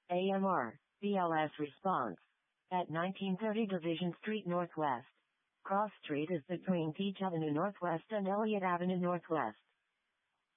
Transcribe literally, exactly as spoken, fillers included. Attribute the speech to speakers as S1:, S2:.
S1: A M R, B L S response. At nineteen thirty Division Street Northwest. Cross Street is between Teach Avenue Northwest and Elliott Avenue Northwest.